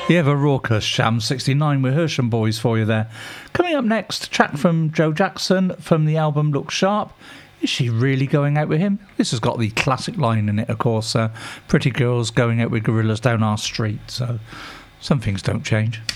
Yeah, the raucous Sham 69 with Hersham Boys for you there. Coming up next, a track from Joe Jackson from the album Look Sharp. Is she really going out with him? This has got the classic line in it, of course. Pretty girls going out with gorillas down our street. So some things don't change.